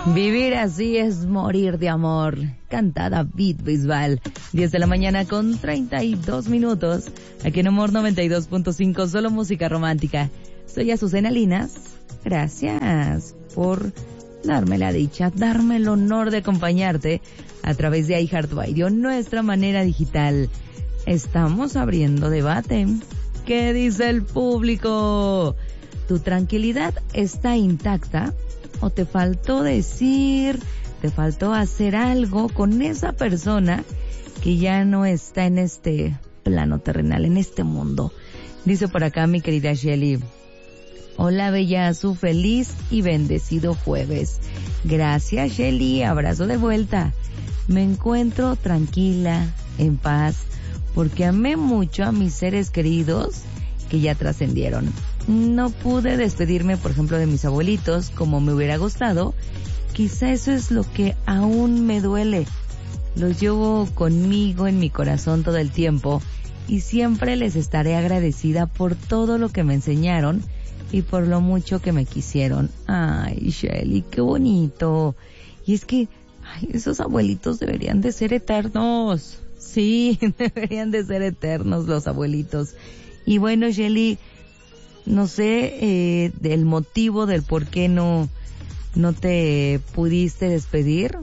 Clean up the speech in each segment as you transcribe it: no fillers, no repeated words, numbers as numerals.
Vivir así es morir de amor. Canta David Bisbal. 10 de la mañana con 32 minutos. Aquí en Amor 92.5, solo música romántica. Soy Azucena Linas. Gracias por darme la dicha, darme el honor de acompañarte a través de iHeartRadio, nuestra manera digital. Estamos abriendo debate. ¿Qué dice el público? ¿Tu tranquilidad está intacta? ¿O te faltó decir, te faltó hacer algo con esa persona que ya no está en este plano terrenal, en este mundo? Dice por acá mi querida Shelly: hola Bellazu, feliz y bendecido jueves. Gracias Shelly, abrazo de vuelta. Me encuentro tranquila, en paz, porque amé mucho a mis seres queridos que ya trascendieron. No pude despedirme, por ejemplo, de mis abuelitos como me hubiera gustado. Quizá eso es lo que aún me duele. Los llevo conmigo en mi corazón todo el tiempo y siempre les estaré agradecida por todo lo que me enseñaron y por lo mucho que me quisieron. Ay, Shelly, qué bonito. Y es que esos abuelitos deberían de ser eternos. Sí, deberían de ser eternos los abuelitos. Y bueno, Shelly, no sé del motivo del por qué no te pudiste despedir,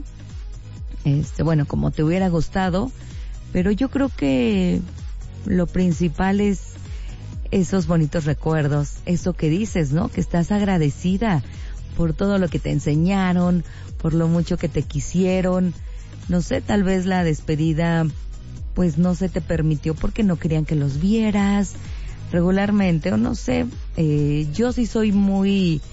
bueno, como te hubiera gustado, pero yo creo que lo principal es esos bonitos recuerdos, eso que dices, ¿no? Que estás agradecida por todo lo que te enseñaron, por lo mucho que te quisieron. No sé, tal vez la despedida pues no se te permitió porque no querían que los vieras regularmente, o no sé. Yo sí soy muy,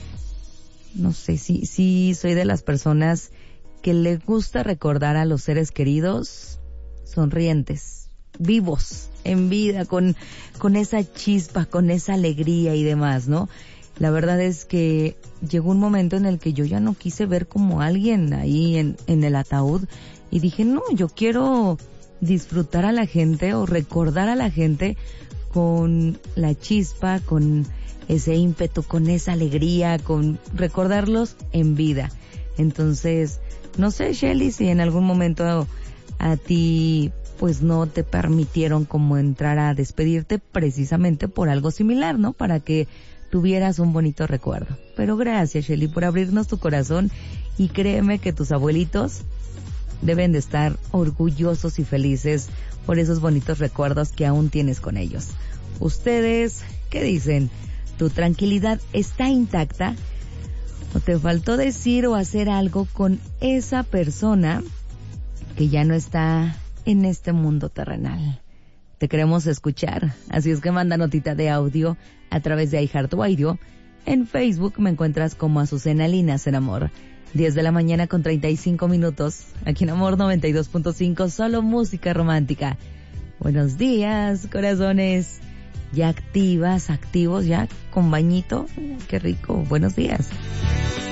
no sé, sí soy de las personas que le gusta recordar a los seres queridos sonrientes, vivos, en vida, con esa chispa, con esa alegría y demás, ¿no? La verdad es que llegó un momento en el que yo ya no quise ver como alguien ahí en el ataúd y dije, no, yo quiero disfrutar a la gente o recordar a la gente con la chispa, con ese ímpetu, con esa alegría, con recordarlos en vida. Entonces, no sé, Shelly, si en algún momento a ti pues no te permitieron como entrar a despedirte precisamente por algo similar, ¿no? Para que tuvieras un bonito recuerdo. Pero gracias, Shelly, por abrirnos tu corazón, y créeme que tus abuelitos deben de estar orgullosos y felices por esos bonitos recuerdos que aún tienes con ellos. ¿Ustedes qué dicen? ¿Tu tranquilidad está intacta? ¿O te faltó decir o hacer algo con esa persona que ya no está en este mundo terrenal? Te queremos escuchar, así es que manda notita de audio a través de iHeartRadio. En Facebook me encuentras como Azucena Linas en Amor. 10 de la mañana con 35 minutos, aquí en Amor 92.5, solo música romántica. Buenos días, corazones. Ya activas, activos, ya con bañito. Qué rico. Buenos días.